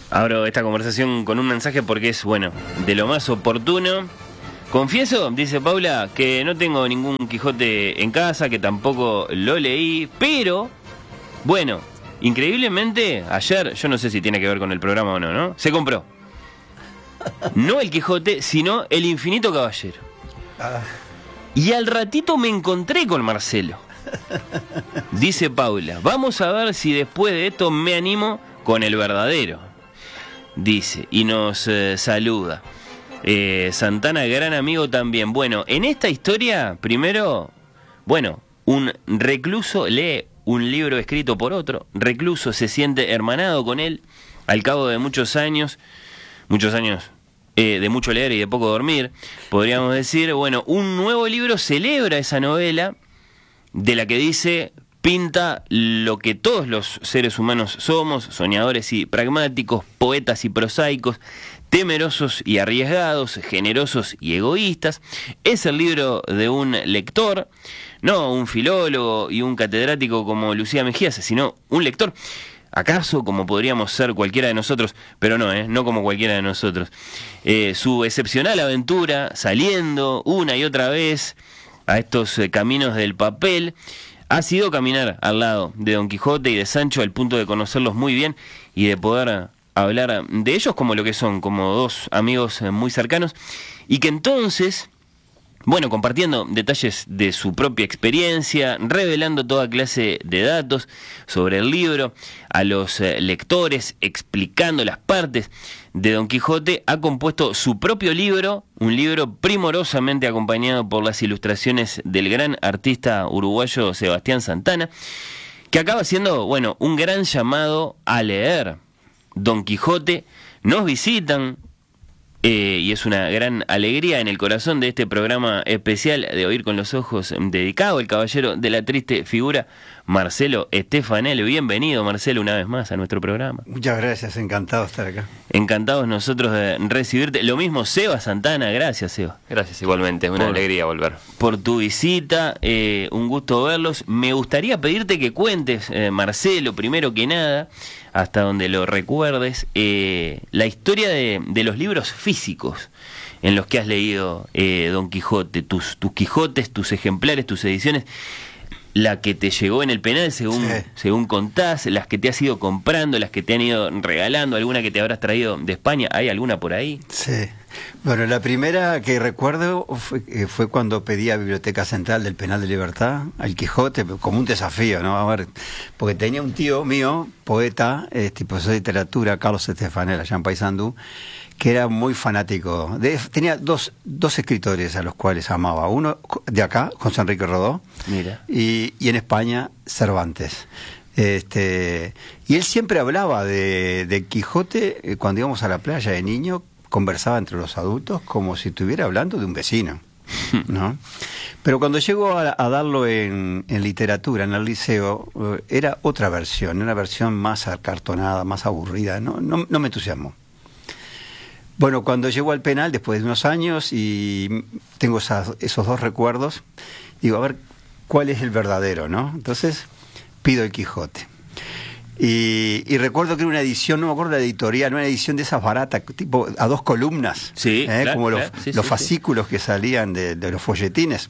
Abro esta conversación con un mensaje porque es, bueno, de lo más oportuno. Confieso, dice Paula, que no tengo ningún Quijote en casa, que tampoco lo leí, pero, bueno, increíblemente, ayer, yo no sé si tiene que ver con el programa o no, ¿no? Se compró. No el Quijote, sino el Infinito Caballero. Y al ratito me encontré con Marcelo. Dice Paula, vamos a ver si después de esto me animo con el verdadero. Dice, y nos saluda. Santana, gran amigo también. Bueno, en esta historia, primero, bueno, un recluso lee un libro escrito por otro. Recluso se siente hermanado con él al cabo de muchos años de mucho leer y de poco dormir, podríamos decir. Bueno, un nuevo libro celebra esa novela de la que dice, pinta lo que todos los seres humanos somos, soñadores y pragmáticos, poetas y prosaicos, temerosos y arriesgados, generosos y egoístas. Es el libro de un lector, no un filólogo y un catedrático como Lucía Mejías, sino un lector, acaso como podríamos ser cualquiera de nosotros, pero no como cualquiera de nosotros. Su excepcional aventura, saliendo una y otra vez a estos caminos del papel, ha sido caminar al lado de Don Quijote y de Sancho al punto de conocerlos muy bien y de poder hablar de ellos como lo que son, como dos amigos muy cercanos, y que entonces, bueno, compartiendo detalles de su propia experiencia, revelando toda clase de datos sobre el libro a los lectores, explicando las partes de Don Quijote, ha compuesto su propio libro, un libro primorosamente acompañado por las ilustraciones del gran artista uruguayo Sebastián Santana, que acaba siendo, bueno, un gran llamado a leer Don Quijote. Nos visitan, y es una gran alegría en el corazón de este programa especial de Oír con los Ojos, dedicado al caballero de la triste figura, Marcelo Stefanel. Bienvenido, Marcelo, una vez más a nuestro programa. Muchas gracias, encantado de estar acá. Encantados nosotros de recibirte. Lo mismo Seba Santana, gracias, Seba. Gracias, igualmente, una alegría volver. Por tu visita, un gusto verlos. Me gustaría pedirte que cuentes, Marcelo, primero que nada, hasta donde lo recuerdes, la historia de los libros físicos en los que has leído Don Quijote, tus Quijotes, tus ejemplares, tus ediciones, la que te llegó en el penal según contás, las que te has ido comprando, las que te han ido regalando, alguna que te habrás traído de España. ¿Hay alguna por ahí? Sí. Bueno, la primera que recuerdo fue cuando pedí a Biblioteca Central del Penal de Libertad al Quijote, como un desafío, ¿no? A ver, porque tenía un tío mío, poeta, profesor de literatura, Carlos Stefanel, allá en Paysandú, que era muy fanático. Tenía dos escritores a los cuales amaba. Uno de acá, José Enrique Rodó, mira, y en España, Cervantes. Y él siempre hablaba de Quijote cuando íbamos a la playa de niño, conversaba entre los adultos como si estuviera hablando de un vecino, ¿no? Pero cuando llegó a darlo en literatura, en el liceo, era otra versión, una versión más acartonada, más aburrida, no me entusiasmó. Bueno, cuando llegó al penal, después de unos años, y tengo esos dos recuerdos, digo, a ver, ¿cuál es el verdadero, no? Entonces, pido el Quijote. Y recuerdo que era una edición, no me acuerdo la editorial, una edición de esas baratas, tipo a 2 columnas, sí, claro, como claro, los fascículos que salían de los folletines.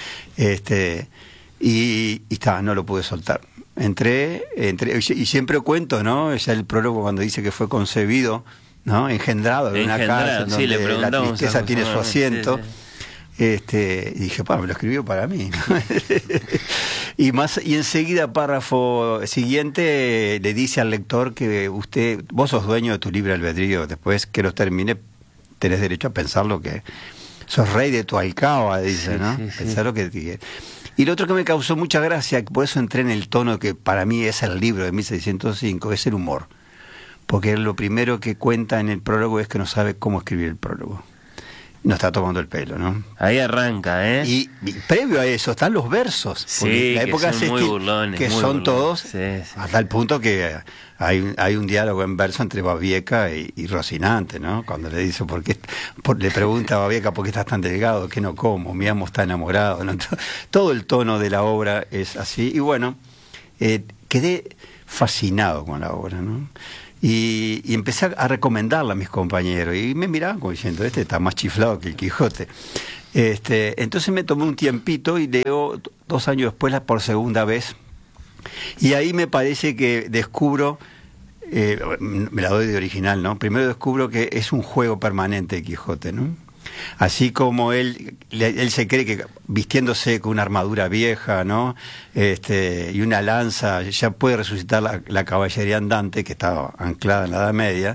Y no lo pude soltar. Entré, y siempre cuento, ¿no? Ya el prólogo cuando dice que fue concebido, ¿no? Engendrado en una casa donde la tristeza tiene su asiento. Sí. Y dije, me lo escribió para mí, ¿no? y enseguida, párrafo siguiente, le dice al lector que vos sos dueño de tu libre albedrío. Después que los termine, tenés derecho a pensar lo que sos rey de tu alcaba, dice, ¿no? Pensar lo que quieras. Y lo otro que me causó mucha gracia, por eso entré en el tono que para mí es el libro de 1605, es el humor. Porque lo primero que cuenta en el prólogo es que no sabe cómo escribir el prólogo. No está tomando el pelo, ¿no? Ahí arranca, ¿eh? Y previo a eso están los versos. Sí, la época que son muy burlones. Que muy son burlones. todos, sí. Hasta el punto que hay un diálogo en verso entre Babieca y Rocinante, ¿no? Cuando le dice, le pregunta a Babieca, ¿por qué estás tan delgado? ¿Qué no como? Mi amo está enamorado, ¿no? Todo el tono de la obra es así. Y bueno, quedé fascinado con la obra, ¿no? Y empecé a recomendarla a mis compañeros, y me miraban como diciendo, este está más chiflado que el Quijote. Entonces me tomé un tiempito y leo 2 años después por segunda vez, y ahí me parece que descubro, me la doy de original, ¿no? Primero descubro que es un juego permanente el Quijote, ¿no? Así como él se cree que vistiéndose con una armadura vieja, ¿no? Y una lanza, ya puede resucitar la caballería andante que estaba anclada en la Edad Media.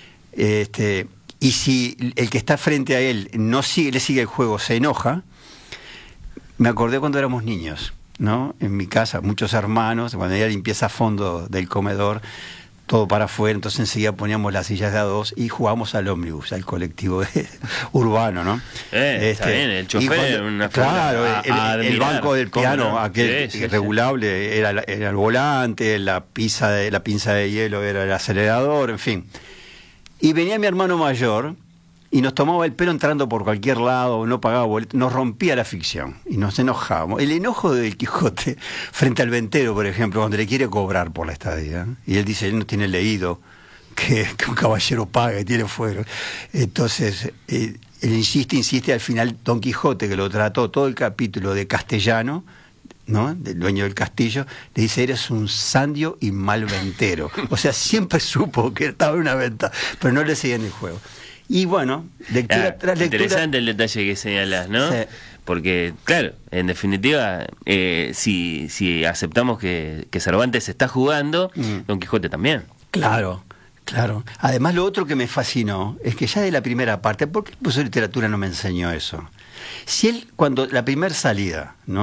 Y si el que está frente a él no sigue, le sigue el juego, se enoja. Me acordé cuando éramos niños, ¿no? En mi casa, muchos hermanos, cuando había limpieza a fondo del comedor, todo para afuera, entonces enseguida poníamos las sillas de a 2 y jugábamos al ómnibus, al colectivo urbano, ¿no? Está bien, el chofer, claro, el banco del piano, no? aquel regulable, era el volante, la pinza de hielo era el acelerador, en fin. Y venía mi hermano mayor y nos tomaba el pelo entrando por cualquier lado, no pagaba boleto, nos rompía la ficción y nos enojábamos. El enojo del Quijote frente al ventero, por ejemplo, cuando le quiere cobrar por la estadía, y él dice, él no tiene leído que un caballero paga y tiene fuego. Entonces, él insiste, al final Don Quijote, que lo trató todo el capítulo de castellano, ¿no? Del dueño del castillo, le dice, eres un sandio y mal ventero. O sea, siempre supo que estaba en una venta, pero no le seguían el juego. Y bueno, lectura tras lectura. Interesante el detalle que señalas, ¿no? Sí. Porque, claro, en definitiva, si aceptamos que Cervantes está jugando, Don Quijote también. Claro. Además, lo otro que me fascinó es que ya de la primera parte, ¿por qué el profesor de literatura no me enseñó eso? Si él, cuando la primera salida, ¿no?